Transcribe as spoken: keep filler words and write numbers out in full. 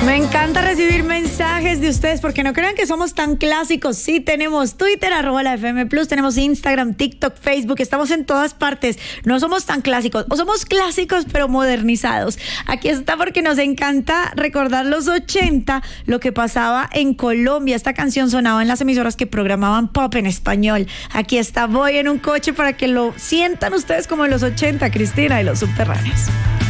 Me encanta recibir mensajes de ustedes porque no crean que somos tan clásicos. Sí, tenemos Twitter, arroba la F M Plus, tenemos Instagram, TikTok, Facebook, estamos en todas partes. No somos tan clásicos, o somos clásicos pero modernizados. Aquí está porque nos encanta recordar los ochenta, lo que pasaba en Colombia. Esta canción sonaba en las emisoras que programaban pop en español. Aquí está, voy en un coche para que lo sientan ustedes como en los ochenta, Cristina, y los subterráneos.